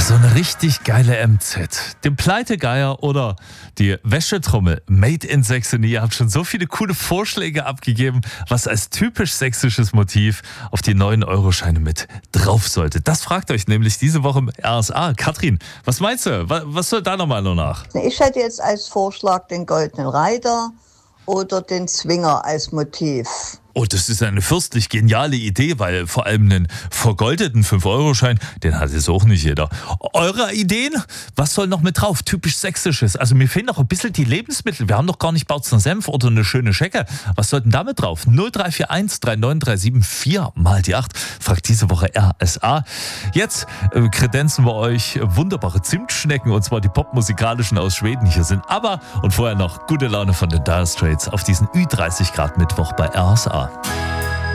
so eine richtig geile MZ. Den Pleitegeier oder die Wäschetrommel Made in Saxony. Ihr habt schon so viele coole Vorschläge abgegeben, was als typisch sächsisches Motiv auf die 9-Euro-Scheine mit drauf sollte. Das fragt euch nämlich diese Woche im RSA. Katrin, was meinst du? Was soll deiner Meinung nach? Ich hätte jetzt als Vorschlag den Goldenen Reiter oder den Zwinger als Motiv. Oh, das ist eine fürstlich geniale Idee, weil vor allem einen vergoldeten 5-Euro-Schein, den hat jetzt auch nicht jeder. Eure Ideen? Was soll noch mit drauf? Typisch Sächsisches. Also mir fehlen noch ein bisschen die Lebensmittel. Wir haben noch gar nicht Bautzner Senf oder eine schöne Schecke. Was sollten damit drauf? 0341 3937 4 mal die 8. Fragt diese Woche RSA. Jetzt kredenzen wir euch wunderbare Zimtschnecken, und zwar die popmusikalischen aus Schweden. Hier sind ABBA und vorher noch gute Laune von den Dire Straits auf diesen Ü30 Grad Mittwoch bei RSA.